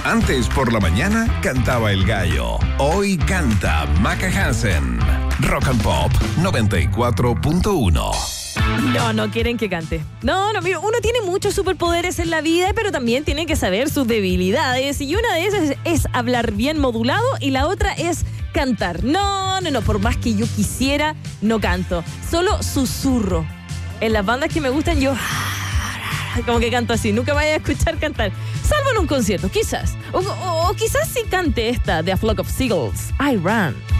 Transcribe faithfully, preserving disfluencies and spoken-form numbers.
Antes por la mañana cantaba el gallo. Hoy canta Maca Hansen. Rock and Pop noventa y cuatro punto uno. No, no quieren que cante. No, no, mira, uno tiene muchos superpoderes en la vida, pero también tiene que saber sus debilidades. Y una de esas es, es hablar bien modulado y la otra es cantar. No, no, no, por más que yo quisiera, no canto. Solo susurro. En las bandas que me gustan, yo como que canto así. Nunca vaya a escuchar cantar. Salvo en un concierto, quizás. O, o, o quizás sí cante esta de A Flock of Seagulls, I Ran.